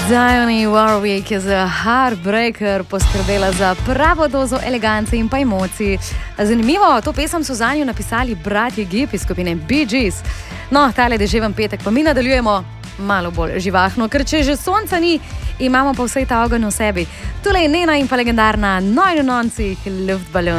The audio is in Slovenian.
Dionne Warwick je za Heartbreaker poskrbela za pravo dozo elegance in pa emocij. Zanimivo, to pesem so zanjo napisali bratje Gibb iz skupine Bee Gees. No, tale deževen petek pa mi nadaljujemo malo bolj živahno, ker če že sonca ni, imamo pa vsej ta ogenj v sebi. Tule je Nena in pa legendarna 99 Luftballon.